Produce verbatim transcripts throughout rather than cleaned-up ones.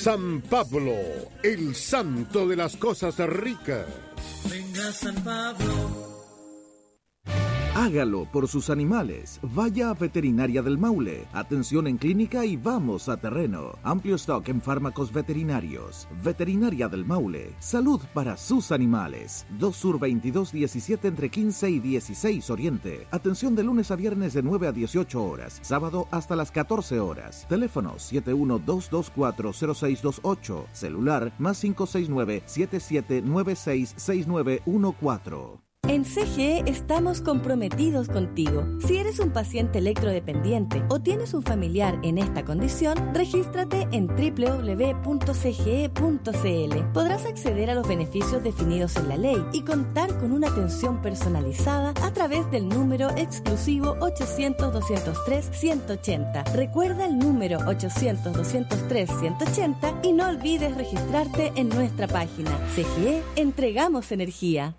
San Pablo, el santo de las cosas ricas. Venga San Pablo. Hágalo por sus animales. Vaya a Veterinaria del Maule. Atención en clínica y vamos a terreno. Amplio stock en fármacos veterinarios. Veterinaria del Maule. Salud para sus animales. dos Sur veintidós diecisiete entre quince y dieciséis Oriente. Atención de lunes a viernes de nueve a dieciocho horas. Sábado hasta las catorce horas. Teléfono siete uno dos dos cuatro cero seis dos ocho. Celular más cinco seis nueve siete siete nueve seis seis nueve uno cuatro. En C G E estamos comprometidos contigo. Si eres un paciente electrodependiente o tienes un familiar en esta condición, regístrate en doble u doble u doble u punto c g e punto c l. Podrás acceder a los beneficios definidos en la ley y contar con una atención personalizada a través del número exclusivo ochocientos doscientos tres ciento ochenta. Recuerda el número ochocientos doscientos tres ciento ochenta y no olvides registrarte en nuestra página. C G E, entregamos energía.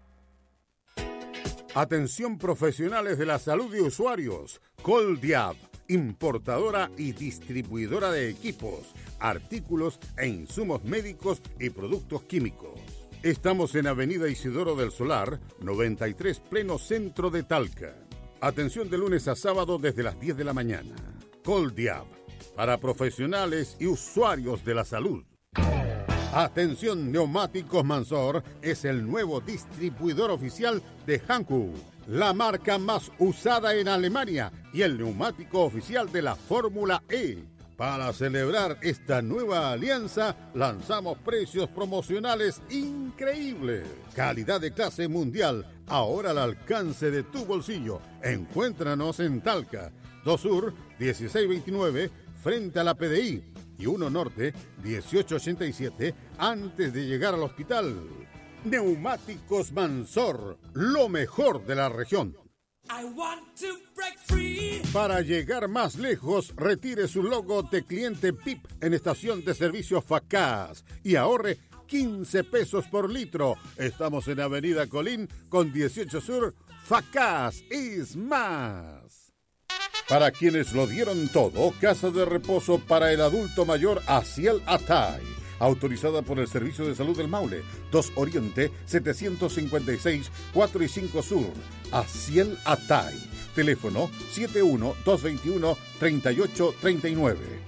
Atención profesionales de la salud y usuarios. Coldiab, importadora y distribuidora de equipos, artículos e insumos médicos y productos químicos. Estamos en Avenida Isidoro del Solar, noventa y tres, pleno centro de Talca. Atención de lunes a sábado desde las diez de la mañana. Coldiab, para profesionales y usuarios de la salud. Atención, Neumáticos Mansor es el nuevo distribuidor oficial de Hankook, la marca más usada en Alemania y el neumático oficial de la Fórmula E. Para celebrar esta nueva alianza, lanzamos precios promocionales increíbles. Calidad de clase mundial, ahora al alcance de tu bolsillo. Encuéntranos en Talca, dos Sur, dieciséis veintinueve, frente a la P D I. Y uno Norte, dieciocho ochenta y siete, antes de llegar al hospital. Neumáticos Mansor, lo mejor de la región. I want to break free. Para llegar más lejos, retire su logo de cliente P I P en estación de servicio Facaz y ahorre quince pesos por litro. Estamos en Avenida Colín con dieciocho Sur. Facaz es más. Para quienes lo dieron todo, casa de reposo para el adulto mayor Aciel Atay, autorizada por el Servicio de Salud del Maule, dos Oriente, setecientos cincuenta y seis, cuatro y cinco Sur. Aciel Atay, teléfono siete uno dos dos uno tres ocho tres nueve.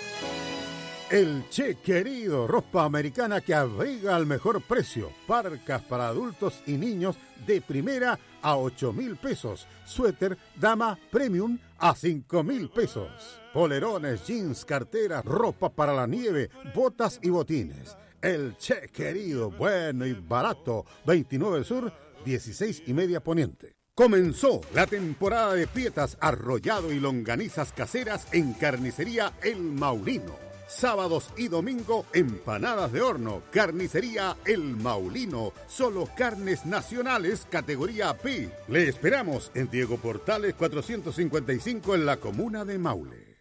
El Che Querido, ropa americana que abriga al mejor precio. Parcas para adultos y niños de primera a ocho mil pesos. Suéter dama premium a cinco mil pesos. Polerones, jeans, carteras, ropa para la nieve, botas y botines. El Che Querido, bueno y barato. veintinueve Sur, dieciséis y media Poniente. Comenzó la temporada de pietas, arrollado y longanizas caseras en Carnicería El Maulino. Sábados y domingo, empanadas de horno. Carnicería El Maulino. Solo carnes nacionales, categoría P. Le esperamos en Diego Portales cuatrocientos cincuenta y cinco en la comuna de Maule.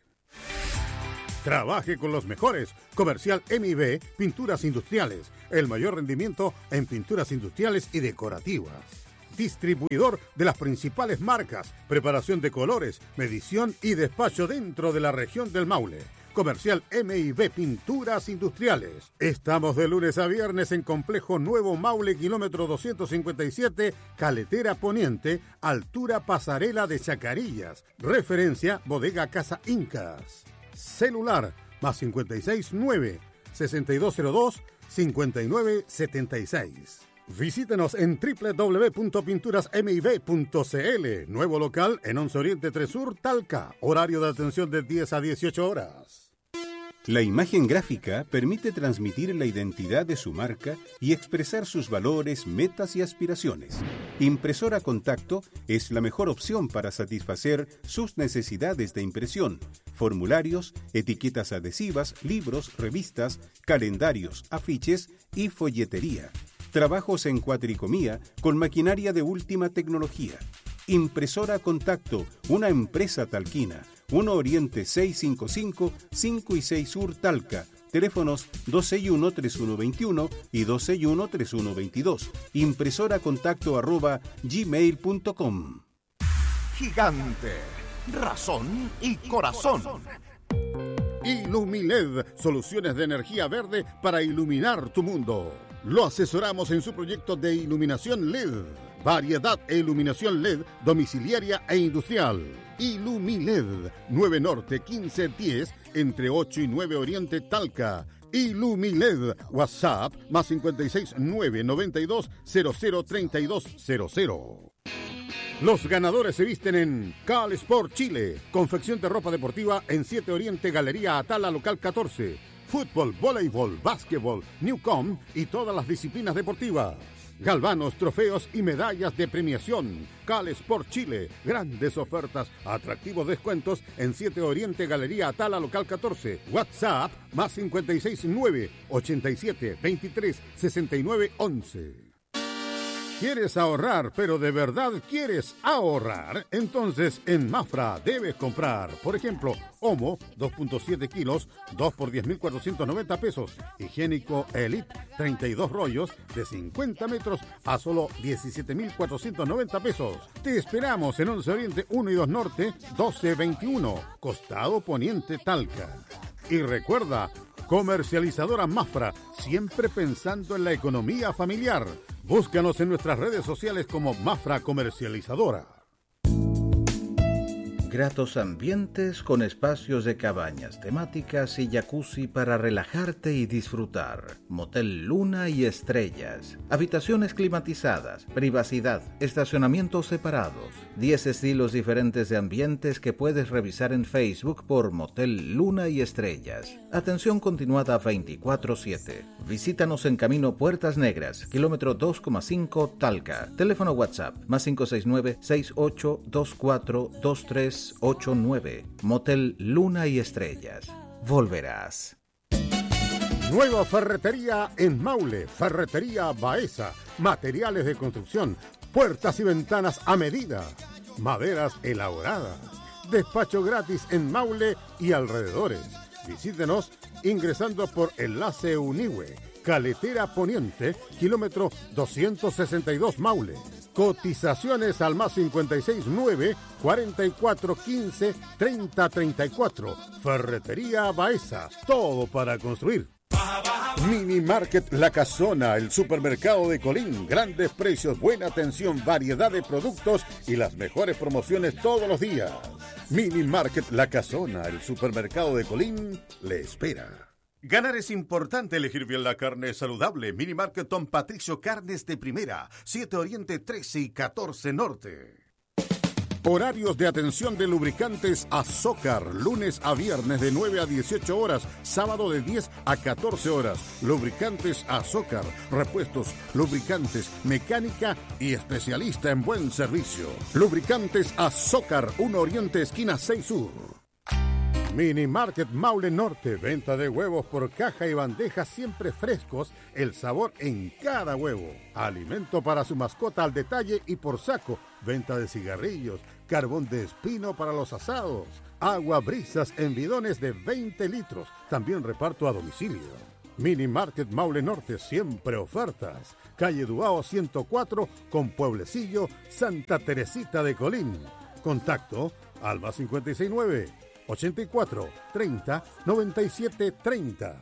Trabaje con los mejores. Comercial M I B, Pinturas Industriales. El mayor rendimiento en pinturas industriales y decorativas. Distribuidor de las principales marcas. Preparación de colores, medición y despacho dentro de la región del Maule. Comercial M I B Pinturas Industriales. Estamos de lunes a viernes en Complejo Nuevo Maule, kilómetro doscientos cincuenta y siete, Caletera Poniente, altura Pasarela de Chacarillas. Referencia Bodega Casa Incas. Celular más cincuenta y seis nueve, sesenta y dos cero dos, cincuenta y nueve setenta y seis. Visítenos en doble u doble u doble u punto pinturas m i b punto c l. Nuevo local en once Oriente tres Sur, Talca. Horario de atención de diez a dieciocho horas. La imagen gráfica permite transmitir la identidad de su marca y expresar sus valores, metas y aspiraciones. Impresora Contacto es la mejor opción para satisfacer sus necesidades de impresión. Formularios, etiquetas adhesivas, libros, revistas, calendarios, afiches y folletería. Trabajos en cuatricomía con maquinaria de última tecnología. Impresora Contacto, una empresa talquina. uno Oriente seiscientos cincuenta y cinco, cinco y seis Sur Talca. Teléfonos dos seis uno, tres uno dos uno y dos seis uno, tres uno dos dos. Impresoracontacto arroba gmail punto com. Gigante, razón y corazón. Ilumiled, soluciones de energía verde para iluminar tu mundo. Lo asesoramos en su proyecto de iluminación L E D. Variedad e iluminación L E D domiciliaria e industrial. Ilumiled, nueve Norte quince diez, entre ocho y nueve Oriente Talca. Ilumiled, WhatsApp, más cincuenta y seis, nueve noventa y dos, cero cero treinta y dos cero cero. Los ganadores se visten en Cal Sport Chile, confección de ropa deportiva en siete Oriente, Galería Atala, local catorce. Fútbol, voleibol, básquetbol, Newcom y todas las disciplinas deportivas. Galvanos, trofeos y medallas de premiación. Cal Sport Chile, grandes ofertas, atractivos descuentos en siete Oriente, Galería Atala, local catorce. WhatsApp, más cincuenta y seis, nueve ochenta y siete, veintitrés, sesenta y nueve, once. ¿Quieres ahorrar, pero de verdad quieres ahorrar? Entonces en Mafra debes comprar, por ejemplo, Omo, dos punto siete kilos, dos por diez mil cuatrocientos noventa pesos. Higiénico Elite, treinta y dos rollos de cincuenta metros a solo diecisiete mil cuatrocientos noventa pesos. Te esperamos en once Oriente, uno y dos Norte, doce veintiuno, costado Poniente Talca. Y recuerda, comercializadora Mafra, siempre pensando en la economía familiar. Búscanos en nuestras redes sociales como Mafra Comercializadora. Gratos ambientes con espacios de cabañas temáticas y jacuzzi para relajarte y disfrutar. Motel Luna y Estrellas. Habitaciones climatizadas, privacidad, estacionamientos separados. diez estilos diferentes de ambientes que puedes revisar en Facebook por Motel Luna y Estrellas. Atención continuada veinticuatro siete. Visítanos en Camino Puertas Negras, kilómetro dos coma cinco Talca. Teléfono WhatsApp, más cinco seis nueve, seis ocho dos cuatro, dos tres ocho nueve. Motel Luna y Estrellas. Volverás. Nueva ferretería en Maule, Ferretería Baeza. Materiales de construcción, puertas y ventanas a medida, maderas elaboradas. Despacho gratis en Maule y alrededores. Visítenos ingresando por Enlace Unihue, Caletera Poniente, kilómetro doscientos sesenta y dos Maule. Cotizaciones al más cincuenta y seis, nueve, cuarenta y cuatro, quince, treinta, treinta y cuatro. Ferretería Baeza, todo para construir. Mini Market La Casona, el supermercado de Colín. Grandes precios, buena atención, variedad de productos y las mejores promociones todos los días. Mini Market La Casona, el supermercado de Colín, le espera. Ganar es importante, elegir bien la carne saludable. Mini Market Don Patricio, carnes de primera, siete Oriente, trece y catorce Norte. Horarios de atención de lubricantes Azócar, lunes a viernes de nueve a dieciocho horas, sábado de diez a catorce horas. Lubricantes Azócar, repuestos, lubricantes, mecánica y especialista en buen servicio. Lubricantes Azócar, uno Oriente, esquina seis Sur. Mini Market Maule Norte, venta de huevos por caja y bandejas siempre frescos, el sabor en cada huevo. Alimento para su mascota al detalle y por saco, venta de cigarrillos, carbón de espino para los asados, agua brisas en bidones de veinte litros, también reparto a domicilio. Mini Market Maule Norte, siempre ofertas. Calle Duao ciento cuatro con Pueblecillo, Santa Teresita de Colín. Contacto al más cincuenta y seis nueve, ochenta y cuatro, treinta, noventa y siete, treinta.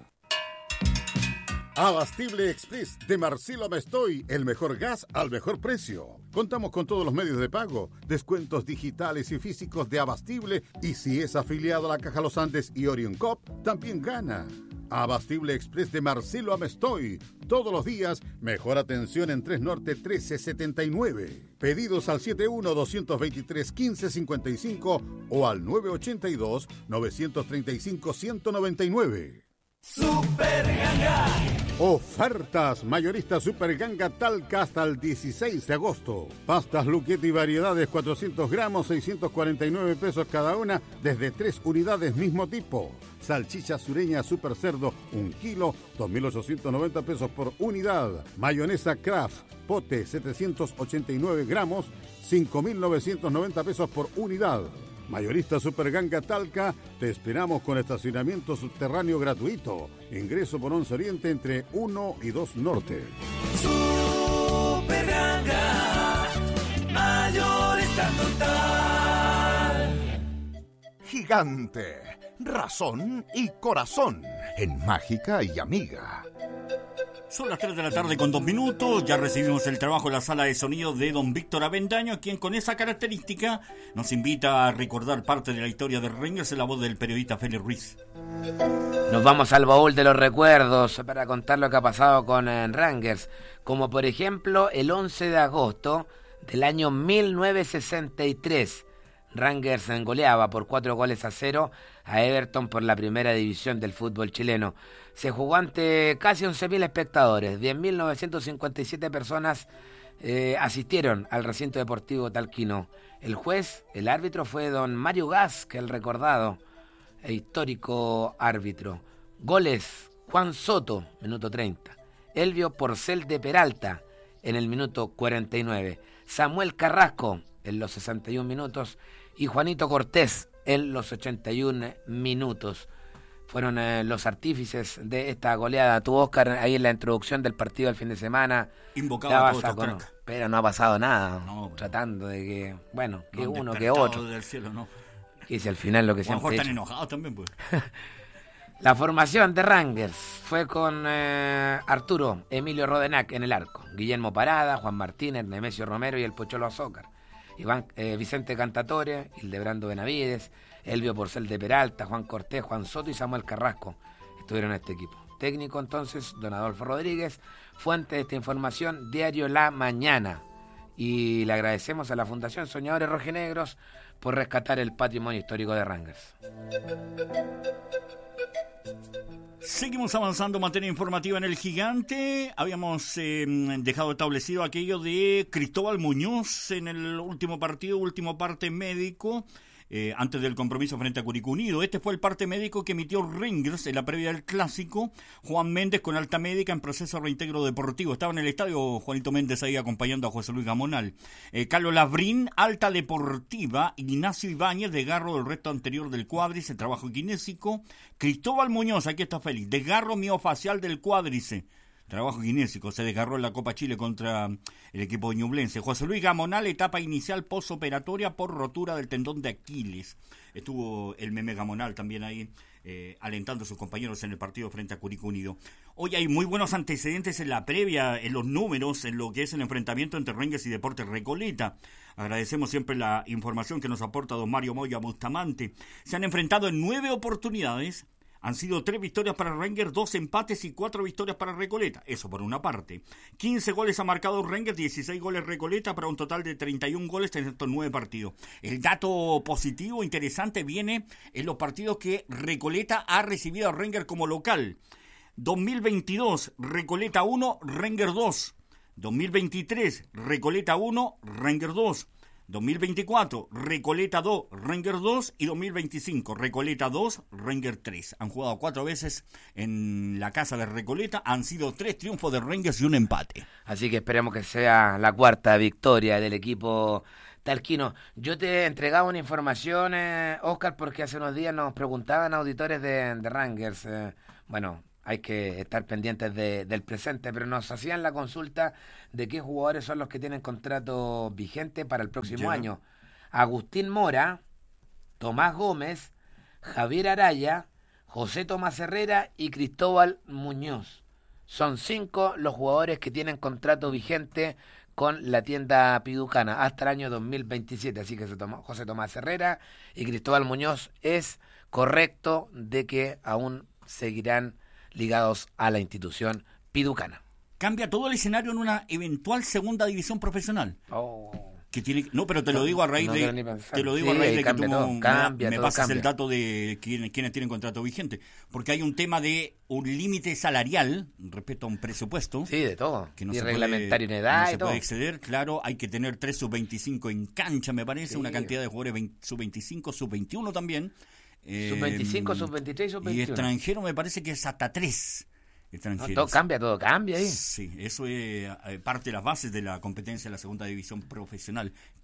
Abastible Express de Marcelo Mestoy, el mejor gas al mejor precio. Contamos con todos los medios de pago, descuentos digitales y físicos de Abastible, y si es afiliado a la Caja Los Andes y Orion Cop, también gana. Abastible Express de Marcelo Amestoy, todos los días, mejor atención en tres Norte trece setenta y nueve. Pedidos al setenta y uno, doscientos veintitrés, quince cincuenta y cinco o al nueve ochenta y dos, novecientos treinta y cinco, ciento noventa y nueve. Super Ganga. Ofertas mayorista Super Ganga Talca hasta el dieciséis de agosto. Pastas Luchetti y variedades cuatrocientos gramos, seiscientos cuarenta y nueve pesos cada una, desde tres unidades mismo tipo. Salchicha sureña Super Cerdo, un kilo, dos mil ochocientos noventa pesos por unidad. Mayonesa Kraft, pote, setecientos ochenta y nueve gramos, cinco mil novecientos noventa pesos por unidad. Mayorista Super Ganga Talca, te esperamos con estacionamiento subterráneo gratuito. Ingreso por once Oriente entre uno y dos Norte. Super Ganga, mayorista total. Gigante, razón y corazón en Mágica y Amiga. Son las tres de la tarde con dos minutos, ya recibimos el trabajo en la sala de sonido de don Víctor Avendaño, quien con esa característica nos invita a recordar parte de la historia de Rangers en la voz del periodista Félix Ruiz. Nos vamos al baúl de los recuerdos para contar lo que ha pasado con eh, Rangers, como por ejemplo el once de agosto del año mil novecientos sesenta y tres. Rangers goleaba por cuatro goles a cero a Everton por la primera división del fútbol chileno. Se jugó ante casi once mil espectadores, diez mil novecientas cincuenta y siete personas eh, asistieron al recinto deportivo talquino. El juez, el árbitro fue don Mario Gasca, el recordado e histórico árbitro. Goles: Juan Soto, minuto treinta. Elvio Porcel de Peralta, en el minuto cuarenta y nueve. Samuel Carrasco, en los sesenta y un minutos. Y Juanito Cortés, en los ochenta y un minutos. Fueron eh, los artífices de esta goleada. Tú, Oscar, ahí en la introducción del partido del fin de semana. Invocaba a todos estos con, crack. Pero no ha pasado nada. No, bueno. Tratando de que, bueno, que No, uno, que despertado otro. del cielo, no. Y si al final lo que A lo mejor siempre he están dicho. enojados también, pues. La formación de Rangers fue con eh, Arturo Emilio Rodenac en el arco, Guillermo Parada, Juan Martínez, Nemesio Romero y el Pocholo Azócar. Iván, eh, Vicente Cantatore, Hildebrando Benavides, Elvio Porcel de Peralta, Juan Cortés, Juan Soto y Samuel Carrasco estuvieron en este equipo. Técnico entonces, don Adolfo Rodríguez. Fuente de esta información, Diario La Mañana. Y le agradecemos a la Fundación Soñadores Rojinegros por rescatar el patrimonio histórico de Rangers. Seguimos avanzando en materia informativa en el Gigante. Habíamos eh, dejado establecido aquello de Cristóbal Muñoz en el último partido, último parte médico, eh, antes del compromiso frente a Curicó Unido. Este fue el parte médico que emitió Rangers en la previa del Clásico. Juan Méndez con alta médica en proceso de reintegro deportivo. Estaba en el estadio Juanito Méndez ahí acompañando a José Luis Gamonal. Eh, Carlos Labrín, alta deportiva. Ignacio Ibáñez, desgarro del resto anterior del cuádriceps, trabajo kinésico. Cristóbal Muñoz, aquí está feliz, desgarro miofacial del cuádriceps, trabajo kinésico, se desgarró en la Copa Chile contra el equipo ñublense. José Luis Gamonal, etapa inicial posoperatoria por rotura del tendón de Aquiles. Estuvo el meme Gamonal también ahí, eh, alentando a sus compañeros en el partido frente a Curicó Unido. Hoy hay muy buenos antecedentes en la previa, en los números, en lo que es el enfrentamiento entre Rangers y Deportes Recoleta. Agradecemos siempre la información que nos aporta don Mario Moya Bustamante. Se han enfrentado en nueve oportunidades. Han sido tres victorias para Rangers, dos empates y cuatro victorias para Recoleta. Eso por una parte. quince goles ha marcado Rangers, dieciséis goles Recoleta, para un total de treinta y un goles en estos nueve partidos. El dato positivo, interesante, viene en los partidos que Recoleta ha recibido a Rangers como local. dos mil veintidós, Recoleta uno, Rangers dos. dos mil veintitrés, Recoleta uno, Rangers dos. dos mil veinticuatro, Recoleta dos, Rangers dos. Y dos mil veinticinco, Recoleta dos, Rangers tres. Han jugado cuatro veces en la casa de Recoleta. Han sido tres triunfos de Rangers y un empate. Así que esperemos que sea la cuarta victoria del equipo talquino. Yo te entregaba una información, eh, Oscar, porque hace unos días nos preguntaban auditores de, de Rangers. Eh, bueno... Hay que estar pendientes de, del presente, pero nos hacían la consulta de qué jugadores son los que tienen contrato vigente para el próximo Ya. año. Agustín Mora, Tomás Gómez, Javier Araya, José Tomás Herrera y Cristóbal Muñoz. Son cinco los jugadores que tienen contrato vigente con la tienda Piducana hasta el año dos mil veintisiete. Así que se tomó José Tomás Herrera y Cristóbal Muñoz. Es correcto de que aún seguirán ligados a la institución Piducana. Cambia todo el escenario en una eventual segunda división profesional. Oh. Que tiene, no, pero te lo digo a raíz No de quiero ni pensar. te lo digo Sí, a raíz de que cambia tú todo, me, cambia, me todo pasas cambia. el dato de quién, quiénes tienen contrato vigente, porque hay un tema de un límite salarial respecto a un presupuesto. Sí, de todo. Que no y se reglamentario en puede, edad no y se todo. puede exceder, claro, hay que tener tres sub veinticinco en cancha, me parece, Sí. una cantidad de jugadores sub veinticinco, sub veintiuno también. sub veinticinco, sub veintitrés, sub Y veintiuno. extranjero me parece que es hasta tres. No, todo cambia, todo cambia ahí. Sí, eso es eh, parte de las bases de la competencia de la segunda división profesional.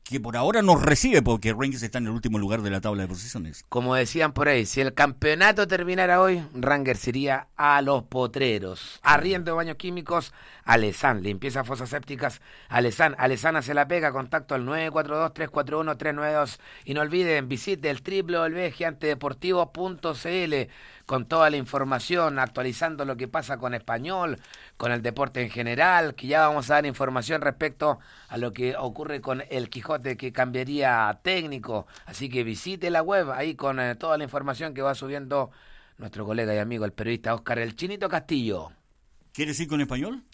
que por ahora nos recibe, porque Rangers está en el último lugar de la tabla de posiciones. Como decían por ahí, si el campeonato terminara hoy, Rangers iría a los potreros. Arriendo de baños químicos, Alessan. Limpieza fosas sépticas, Alessan. Alessan hace la pega, contacto al nueve cuatro dos, tres cuatro uno, tres nueve dos. Y no olviden, visite el doble u doble u doble u punto gigantedeportivo punto c l con toda la información, actualizando lo que pasa con Español, con el deporte en general, que ya vamos a dar información respecto a lo que ocurre con el Quijote, que cambiaría a técnico. Así que visite la web ahí con eh, toda la información que va subiendo nuestro colega y amigo, el periodista Óscar El Chinito Castillo. ¿Quieres ir con Español?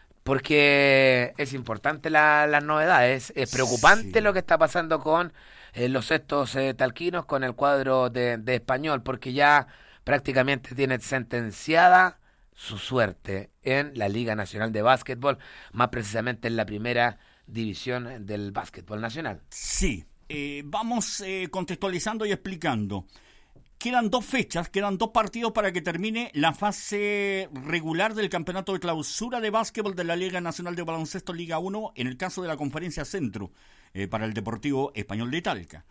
Porque es importante la, las novedades, es preocupante sí. lo que está pasando con eh, los estos eh, talquinos, con el cuadro de, de Español, porque ya prácticamente tiene sentenciada su suerte en la Liga Nacional de Básquetbol, más precisamente en la primera división del básquetbol nacional. Sí, eh, vamos eh, contextualizando y explicando. Quedan dos fechas, quedan dos partidos para que termine la fase regular del campeonato de clausura de básquetbol de la Liga Nacional de Baloncesto Liga uno, en el caso de la Conferencia Centro, eh, para el Deportivo Español de Talca.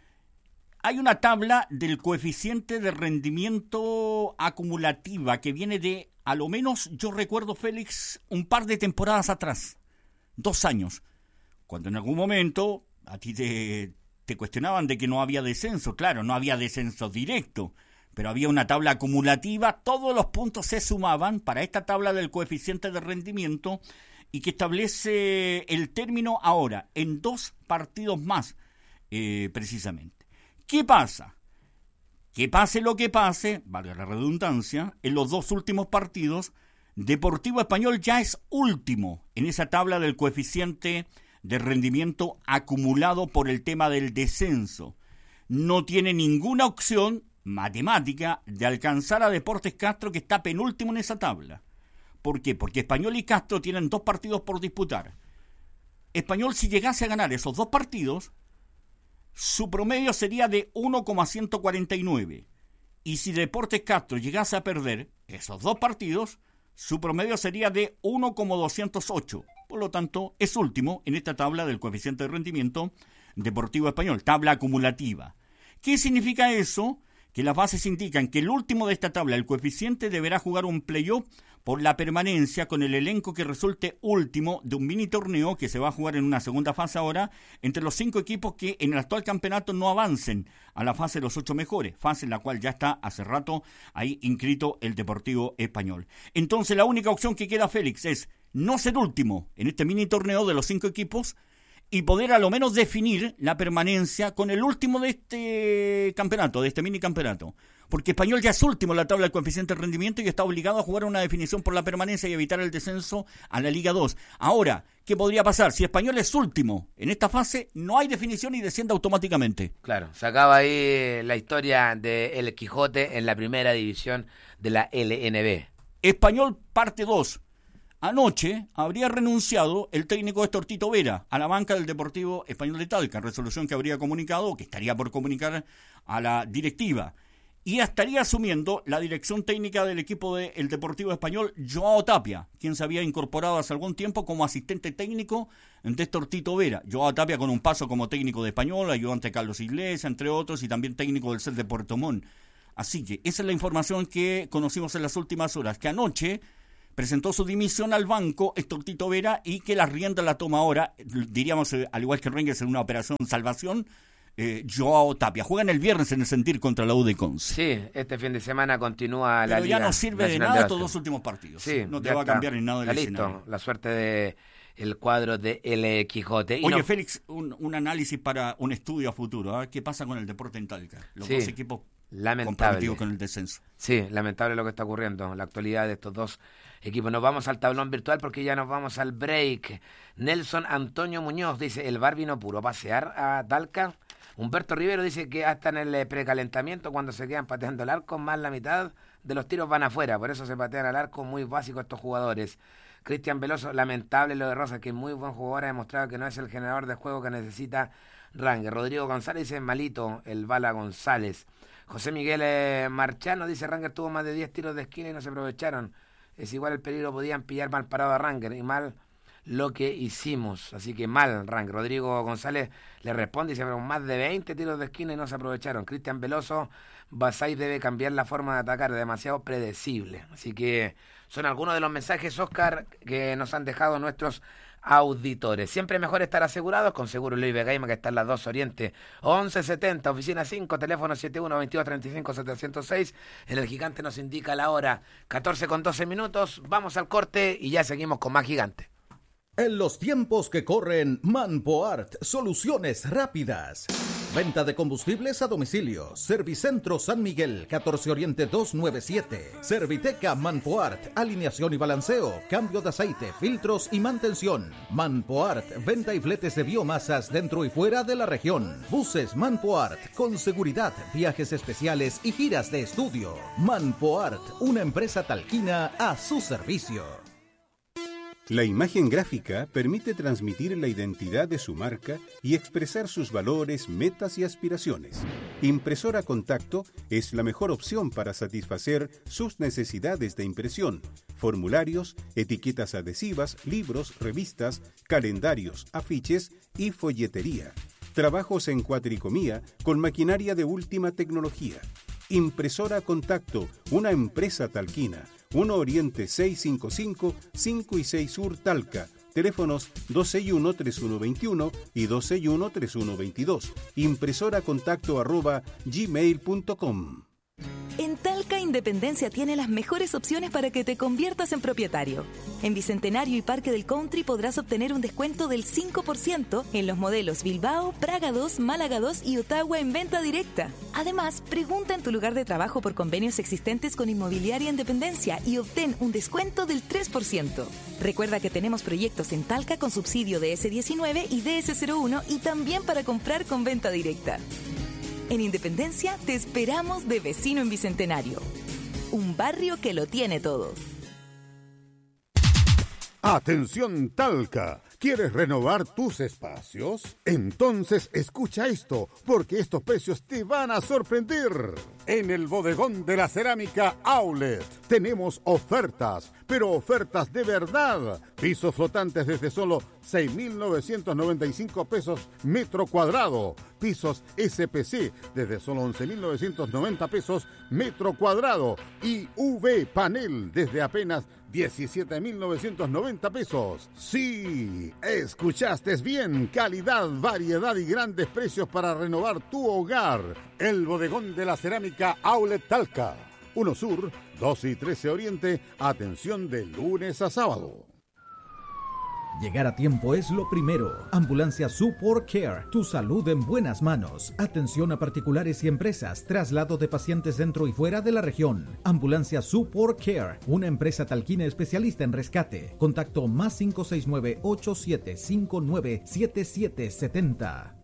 Hay una tabla del coeficiente de rendimiento acumulativa que viene de, a lo menos, yo recuerdo, Félix, un par de temporadas atrás, dos años, cuando en algún momento a ti te, te cuestionaban de que no había descenso. Claro, no había descenso directo, pero había una tabla acumulativa, todos los puntos se sumaban para esta tabla del coeficiente de rendimiento y que establece el término ahora, en dos partidos más, eh, precisamente. ¿Qué pasa? Que pase lo que pase, valga la redundancia, en los dos últimos partidos, Deportivo Español ya es último en esa tabla del coeficiente de rendimiento acumulado por el tema del descenso. No tiene ninguna opción matemática de alcanzar a Deportes Castro, que está penúltimo en esa tabla. ¿Por qué? Porque Español y Castro tienen dos partidos por disputar. Español, si llegase a ganar esos dos partidos, su promedio sería de uno coma ciento cuarenta y nueve. Y si Deportes Castro llegase a perder esos dos partidos, su promedio sería de uno coma doscientos ocho. Por lo tanto, es último en esta tabla del coeficiente de rendimiento Deportivo Español, tabla acumulativa. ¿Qué significa eso? Que las bases indican que el último de esta tabla, el coeficiente, deberá jugar un playoff por la permanencia con el elenco que resulte último de un mini torneo que se va a jugar en una segunda fase ahora entre los cinco equipos que en el actual campeonato no avancen a la fase de los ocho mejores, fase en la cual ya está hace rato ahí inscrito el Deportivo Español. Entonces la única opción que queda, Félix, es no ser último en este mini torneo de los cinco equipos y poder a lo menos definir la permanencia con el último de este campeonato, de este mini campeonato. Porque Español ya es último en la tabla del coeficiente de rendimiento y está obligado a jugar una definición por la permanencia y evitar el descenso a la Liga dos. Ahora, ¿qué podría pasar? Si Español es último en esta fase, no hay definición y desciende automáticamente. Claro, se acaba ahí la historia de El Quijote en la primera división de la L N B. Español parte dos. Anoche habría renunciado el técnico Héctor Tito Vera a la banca del Deportivo Español de Talca, resolución que habría comunicado, o que estaría por comunicar a la directiva. Y estaría asumiendo la dirección técnica del equipo del Deportivo Español, Joao Tapia, quien se había incorporado hace algún tiempo como asistente técnico de Héctor Tito Vera. Joao Tapia con un paso como técnico de Español, ayudante de Carlos Iglesias, entre otros, y también técnico del C E L de Puerto Montt. Así que esa es la información que conocimos en las últimas horas, que anoche presentó su dimisión al banco Héctor Tito Vera y que la rienda la toma ahora, diríamos, eh, al igual que Rangers en una operación salvación, eh, Joao Tapia. Juegan el viernes en el Sentir contra la U de Conce. Sí, este fin de semana continúa la Pero Liga. Pero ya no sirve de nada estos dos últimos partidos. Sí, no te va está, a cambiar en nada el está escenario. Listo, la suerte de el cuadro de El Quijote. Y Oye, no... Félix, un, un análisis para un estudio a futuro. ¿eh? ¿Qué pasa con el deporte en Talca? Los sí, dos equipos lamentable. comprometidos con el descenso. Sí, lamentable lo que está ocurriendo, la actualidad de estos dos equipos. Nos vamos al tablón virtual porque ya nos vamos al break. Nelson Antonio Muñoz dice, el bar vino puro a pasear a Talca. Humberto Rivero dice que hasta en el precalentamiento, cuando se quedan pateando el arco, más la mitad de los tiros van afuera, por eso se patean al arco, muy básico estos jugadores. Cristian Veloso, lamentable lo de Rosa, que es muy buen jugador, ha demostrado que no es el generador de juego que necesita Rangers. Rodrigo González dice, malito el Bala González. José Miguel eh, Marchano dice, Rangers tuvo más de diez tiros de esquina y no se aprovecharon. Es igual el peligro, podían pillar mal parado a Rangers y mal lo que hicimos. Así que mal, Rank. Rodrigo González le responde y se fueron más de veinte tiros de esquina y no se aprovecharon. Cristian Veloso, Basay debe cambiar la forma de atacar, demasiado predecible. Así que son algunos de los mensajes, Oscar, que nos han dejado nuestros auditores. Siempre mejor estar asegurados con Seguro Luis Begaima, que está en las dos Oriente once setenta, oficina cinco, teléfono siete uno veintidós treinta y cinco setecientos seis. En el Gigante nos indica la hora catorce con doce minutos. Vamos al corte y ya seguimos con más Gigante. En los tiempos que corren, Manpoart, soluciones rápidas. Venta de combustibles a domicilio. Servicentro San Miguel, catorce Oriente doscientos noventa y siete. Serviteca Manpoart, alineación y balanceo, cambio de aceite, filtros y mantención. Manpoart, venta y fletes de biomasas dentro y fuera de la región. Buses Manpoart, con seguridad, viajes especiales y giras de estudio. Manpoart, una empresa talquina a su servicio. La imagen gráfica permite transmitir la identidad de su marca y expresar sus valores, metas y aspiraciones. Impresora Contacto es la mejor opción para satisfacer sus necesidades de impresión, formularios, etiquetas adhesivas, libros, revistas, calendarios, afiches y folletería. Trabajos en cuatricomía con maquinaria de última tecnología. Impresora Contacto, una empresa talquina. uno Oriente seiscientos cincuenta y cinco, cinco y seis Sur Talca. Teléfonos dos seis uno, tres uno dos uno y dos seis uno, tres uno dos dos. Impresoracontacto arroba gmail punto com. En Talca Independencia tiene las mejores opciones para que te conviertas en propietario. En Bicentenario y Parque del Country podrás obtener un descuento del cinco por ciento en los modelos Bilbao, Praga dos, Málaga dos y Ottawa en venta directa. Además, pregunta en tu lugar de trabajo por convenios existentes con Inmobiliaria Independencia y obtén un descuento del tres por ciento. Recuerda que tenemos proyectos en Talca con subsidio de ese diecinueve y D S cero uno y también para comprar con venta directa. En Independencia te esperamos de vecino en Bicentenario. Un barrio que lo tiene todo. Atención Talca, ¿quieres renovar tus espacios? Entonces escucha esto, porque estos precios te van a sorprender. En el bodegón de la cerámica Outlet tenemos ofertas, pero ofertas de verdad. Pisos flotantes desde solo seis mil novecientos noventa y cinco pesos metro cuadrado. Pisos S P C desde solo once mil novecientos noventa pesos metro cuadrado. Y U V panel desde apenas diecisiete mil novecientos noventa pesos. Sí, escuchaste bien. Calidad, variedad y grandes precios para renovar tu hogar. El bodegón de la cerámica Outlet Talca. uno Sur, doce y trece Oriente. Atención de lunes a sábado. Llegar a tiempo es lo primero. Ambulancia Support Care, tu salud en buenas manos. Atención a particulares y empresas, traslado de pacientes dentro y fuera de la región. Ambulancia Support Care, una empresa talquina especialista en rescate. Contacto más cinco seis nueve, ocho siete cinco nueve, siete siete siete cero.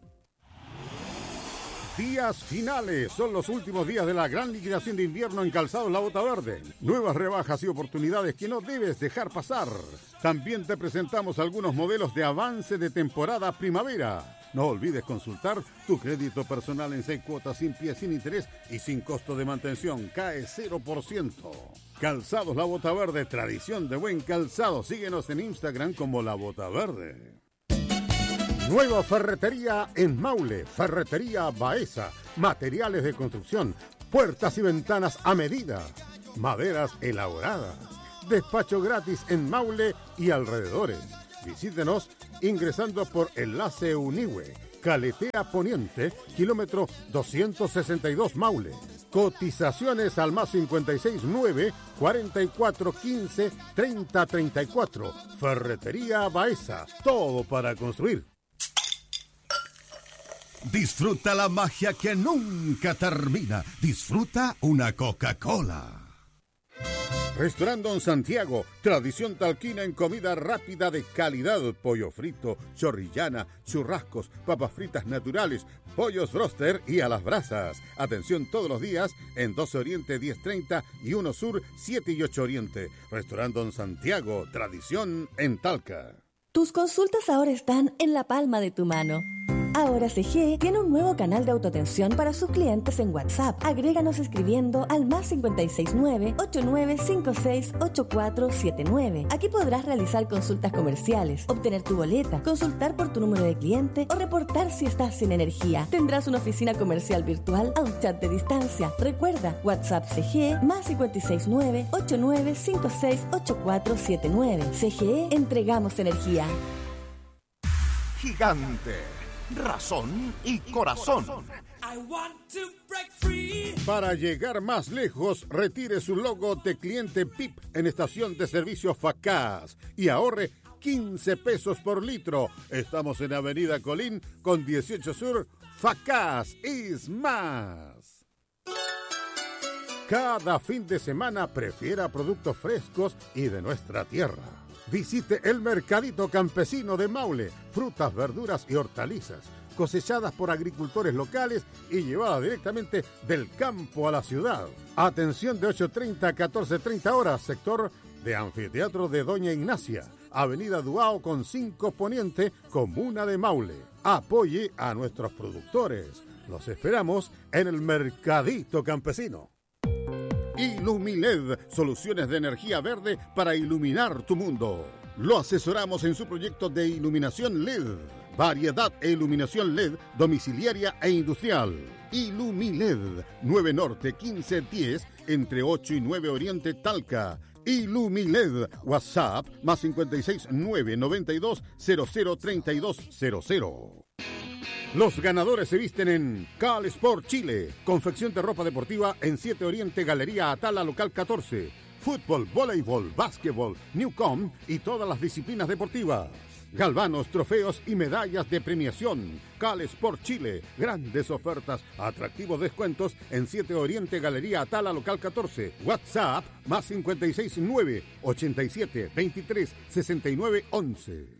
Días finales, son los últimos días de la gran liquidación de invierno en Calzados La Bota Verde. Nuevas rebajas y oportunidades que no debes dejar pasar. También te presentamos algunos modelos de avance de temporada primavera. No olvides consultar tu crédito personal en seis cuotas sin pie, sin interés y sin costo de mantención. Cae cero por ciento. Calzados La Bota Verde, tradición de buen calzado. Síguenos en Instagram como La Bota Verde. Nueva ferretería en Maule, Ferretería Baeza, materiales de construcción, puertas y ventanas a medida, maderas elaboradas, despacho gratis en Maule y alrededores. Visítenos ingresando por Enlace Unihue, Caletea Poniente, kilómetro doscientos sesenta y dos Maule. Cotizaciones al más cincuenta y seis nueve, cuarenta y cuatro quince, treinta treinta y cuatro. Ferretería Baeza, todo para construir. Disfruta la magia que nunca termina. Disfruta una Coca-Cola. Restaurant Don Santiago, tradición talquina en comida rápida de calidad. Pollo frito, chorrillana, churrascos, papas fritas naturales, pollos broster y a las brasas. Atención todos los días en doce Oriente diez treinta y uno Sur siete y ocho Oriente. Restaurant Don Santiago, tradición en Talca. Tus consultas ahora están en la palma de tu mano. Ahora C G E tiene un nuevo canal de autoatención para sus clientes en WhatsApp. Agréganos escribiendo al más cinco seis nueve, ocho nueve cinco seis, ocho cuatro siete nueve. Aquí podrás realizar consultas comerciales, obtener tu boleta, consultar por tu número de cliente o reportar si estás sin energía. Tendrás una oficina comercial virtual a un chat de distancia. Recuerda, WhatsApp C G E más cinco seis nueve, ocho nueve cinco seis, ocho cuatro siete nueve. C G E, entregamos energía. Gigante, razón y corazón. Para llegar más lejos, retire su logo de cliente P I P en estación de servicio Facaz y ahorre quince pesos por litro. Estamos en Avenida Colín con dieciocho Sur. Facaz es más. Cada fin de semana prefiera productos frescos y de nuestra tierra. Visite el Mercadito Campesino de Maule. Frutas, verduras y hortalizas cosechadas por agricultores locales y llevadas directamente del campo a la ciudad. Atención de ocho treinta a catorce treinta horas, sector de Anfiteatro de Doña Ignacia, Avenida Duao con cinco Poniente, Comuna de Maule. Apoye a nuestros productores. Los esperamos en el Mercadito Campesino. Ilumiled, soluciones de energía verde para iluminar tu mundo. Lo asesoramos en su proyecto de iluminación L E D. Variedad e iluminación L E D domiciliaria e industrial. Ilumiled, nueve Norte quince diez, entre ocho y nueve Oriente Talca. Ilumiled, WhatsApp, más cinco seis nueve, noventa y dos, cero cero, treinta y dos cero cero. Los ganadores se visten en Cal Sport Chile. Confección de ropa deportiva en siete Oriente, Galería Atala, local catorce. Fútbol, voleibol, básquetbol, Newcom y todas las disciplinas deportivas. Galvanos, trofeos y medallas de premiación. Cal Sport Chile. Grandes ofertas, atractivos descuentos en siete Oriente, Galería Atala, local catorce. WhatsApp, más cinco seis nueve, ochenta y siete, veintitrés, sesenta y nueve, once.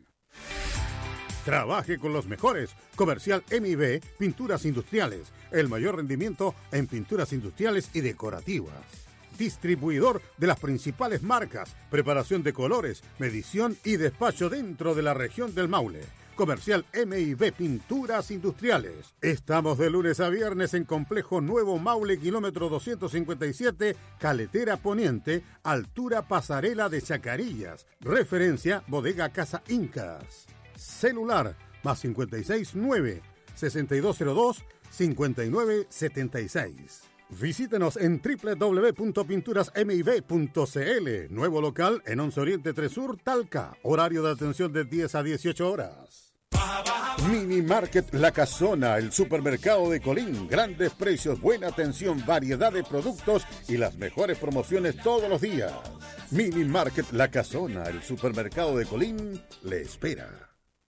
Trabaje con los mejores. Comercial M I B, Pinturas Industriales. El mayor rendimiento en pinturas industriales y decorativas. Distribuidor de las principales marcas. Preparación de colores, medición y despacho dentro de la región del Maule. Comercial M I B Pinturas Industriales. Estamos de lunes a viernes en Complejo Nuevo Maule, kilómetro doscientos cincuenta y siete, Caletera Poniente, altura Pasarela de Chacarillas. Referencia Bodega Casa Incas. Celular más cinco seis nueve, seis dos cero dos, cinco nueve siete seis. Visítenos en doble u doble u doble u punto pinturas m i b punto c l. Nuevo local en once Oriente tres Sur, Talca. Horario de atención de diez a dieciocho horas. Mini Market La Casona, el supermercado de Colín. Grandes precios, buena atención, variedad de productos y las mejores promociones todos los días. Mini Market La Casona, el supermercado de Colín, le espera.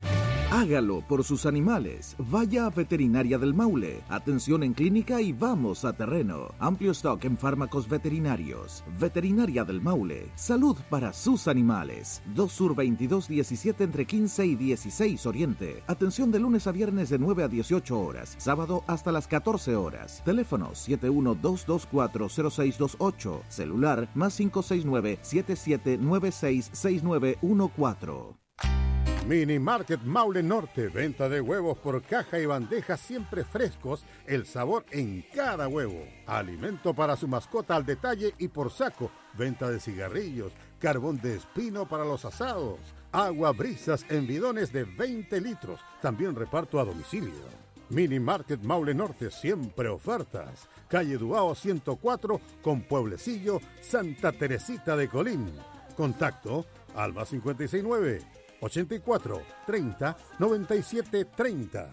Hágalo por sus animales. Vaya a Veterinaria del Maule. Atención en clínica y vamos a terreno. Amplio stock en fármacos veterinarios. Veterinaria del Maule. Salud para sus animales. dos Sur veintidós diecisiete entre quince y dieciséis Oriente. Atención de lunes a viernes de nueve a dieciocho horas. Sábado hasta las catorce horas. Teléfono siete uno dos dos cuatro cero seis dos ocho. Celular más cinco seis nueve, siete siete nueve seis, seis nueve uno cuatro. Mini Market Maule Norte, venta de huevos por caja y bandeja siempre frescos, el sabor en cada huevo. Alimento para su mascota al detalle y por saco, venta de cigarrillos, carbón de espino para los asados, agua brisas en bidones de veinte litros, también reparto a domicilio. Mini Market Maule Norte, siempre ofertas. Calle Duao ciento cuatro con Pueblecillo, Santa Teresita de Colín. Contacto al más cinco seis nueve, ochenta y cuatro, treinta, noventa y siete, treinta.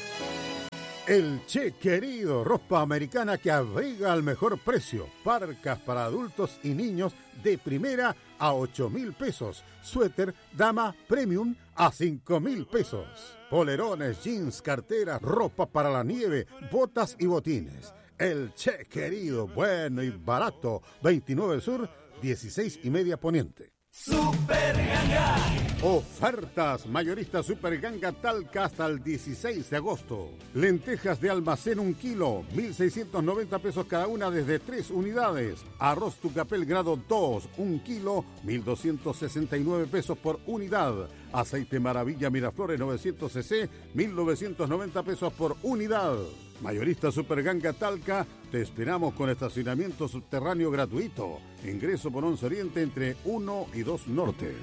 El Che Querido, ropa americana que abriga al mejor precio. Parcas para adultos y niños de primera a ocho mil pesos. Suéter dama premium a cinco mil pesos. Polerones, jeans, carteras, ropa para la nieve, botas y botines. El Che Querido, bueno y barato. veintinueve Sur, dieciséis y media Poniente. Super Ganga. Ofertas mayorista Super Ganga Talca hasta el dieciséis de agosto. Lentejas de almacén un kilo, mil seiscientos noventa pesos cada una desde tres unidades. Arroz Tucapel grado dos, un kilo, mil doscientos sesenta y nueve pesos por unidad. Aceite Maravilla Miraflores novecientos cc, mil novecientos noventa pesos por unidad. Mayorista Super Ganga Talca, te esperamos con estacionamiento subterráneo gratuito. Ingreso por once Oriente entre uno y dos Norte.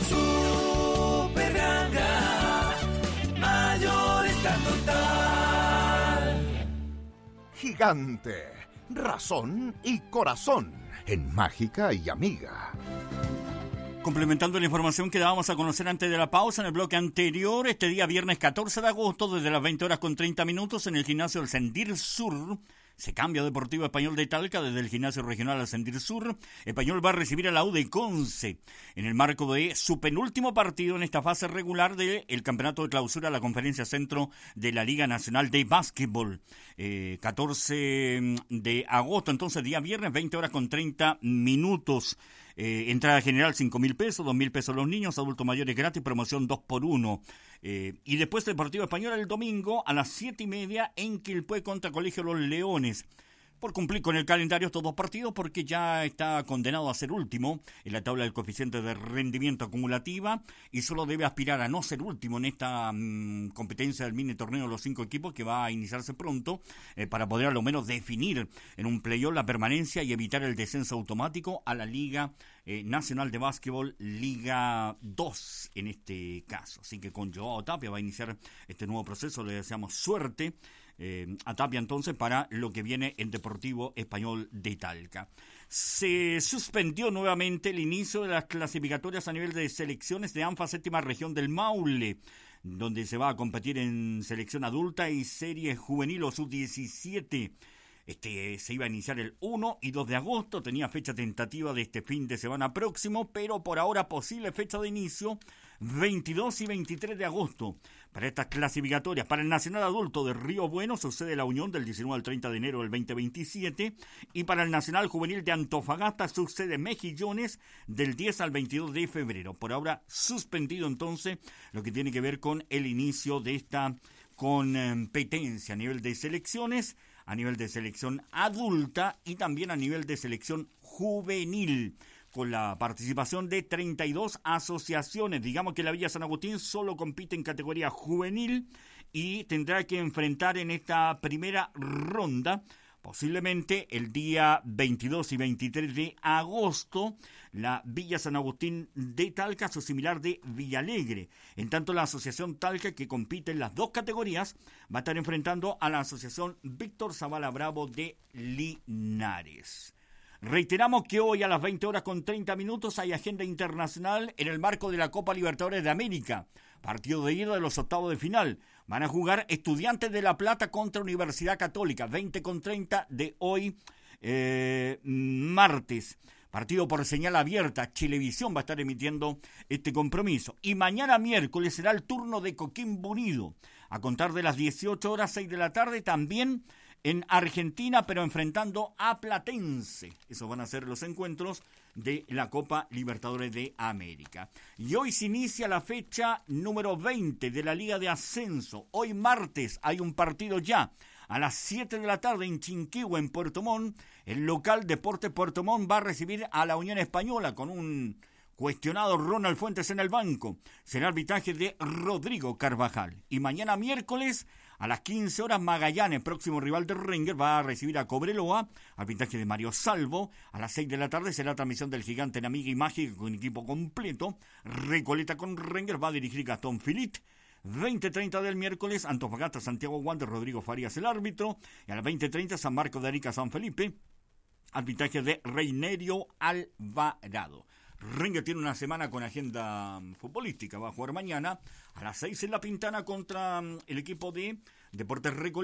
Super Ganga, mayorista total. Gigante, razón y corazón en Mágica y Amiga. Complementando la información que dábamos a conocer antes de la pausa en el bloque anterior, este día viernes catorce de agosto, desde las veinte horas con treinta minutos, en el gimnasio del Sendir Sur, se cambia Deportivo Español de Talca desde el gimnasio regional al Sendir Sur. Español va a recibir a la U de Conce en el marco de su penúltimo partido en esta fase regular del campeonato de clausura de la Conferencia Centro de la Liga Nacional de Básquetbol. Eh, catorce de agosto, entonces día viernes, veinte horas con treinta minutos. Eh, entrada general cinco mil pesos, dos mil pesos los niños, adultos mayores gratis, promoción dos por uno. Eh, y después del partido español el domingo a las siete y media en Quilpué contra Colegio Los Leones. Por cumplir con el calendario estos dos partidos, porque ya está condenado a ser último en la tabla del coeficiente de rendimiento acumulativa y solo debe aspirar a no ser último en esta mmm, competencia del mini torneo de los cinco equipos que va a iniciarse pronto eh, para poder a lo menos definir en un playoff la permanencia y evitar el descenso automático a la Liga eh, Nacional de Básquetbol, Liga dos en este caso. Así que con Joao Tapia va a iniciar este nuevo proceso, le deseamos suerte. Eh, a Tapia entonces para lo que viene en Deportivo Español de Talca. Se suspendió nuevamente el inicio de las clasificatorias a nivel de selecciones de ANFA séptima región del Maule, donde se va a competir en selección adulta y serie juvenil o sub diecisiete. Este se iba a iniciar el uno y dos de agosto, tenía fecha tentativa de este fin de semana próximo, pero por ahora posible fecha de inicio veintidós y veintitrés de agosto. Para estas clasificatorias, para el Nacional Adulto de Río Bueno sucede la unión del diecinueve al treinta de enero del veinte veintisiete y para el Nacional Juvenil de Antofagasta sucede Mejillones del diez al veintidós de febrero. Por ahora suspendido entonces lo que tiene que ver con el inicio de esta competencia a nivel de selecciones, a nivel de selección adulta y también a nivel de selección juvenil, con la participación de treinta y dos asociaciones. Digamos que la Villa San Agustín solo compite en categoría juvenil y tendrá que enfrentar en esta primera ronda, posiblemente el día veintidós y veintitrés de agosto, la Villa San Agustín de Talca, su similar de Villalegre. En tanto, la Asociación Talca, que compite en las dos categorías, va a estar enfrentando a la Asociación Víctor Zavala Bravo de Linares. Reiteramos que hoy a las veinte horas con treinta minutos hay agenda internacional en el marco de la Copa Libertadores de América. Partido de ida de los octavos de final. Van a jugar Estudiantes de La Plata contra Universidad Católica. veinte con treinta de hoy, eh, martes. Partido por señal abierta. Chilevisión va a estar emitiendo este compromiso. Y mañana miércoles será el turno de Coquimbo Unido. A contar de las dieciocho horas, seis de la tarde, también en Argentina, pero enfrentando a Platense. Esos van a ser los encuentros de la Copa Libertadores de América. Y hoy se inicia la fecha número veinte de la Liga de Ascenso. Hoy martes hay un partido ya. A las siete de la tarde en Chinquihue, en Puerto Montt, el local Deportes Puerto Montt va a recibir a la Unión Española con un cuestionado Ronald Fuentes en el banco. Será arbitraje de Rodrigo Carvajal. Y mañana miércoles a las quince horas, Magallanes, próximo rival de Ringer, va a recibir a Cobreloa, arbitraje de Mario Salvo. A las seis de la tarde será transmisión del Gigante en Amiga y Mágica con equipo completo. Recoleta con Ringer va a dirigir Gastón Filit. veinte treinta del miércoles, Antofagasta, Santiago Wander, Rodrigo Farías el árbitro. Y a las veinte treinta, San Marcos de Arica, San Felipe, arbitraje de Reinerio Alvarado. Ringer tiene una semana con agenda futbolística, va a jugar mañana a las seis en La Pintana contra el equipo de Deportes Recoleta.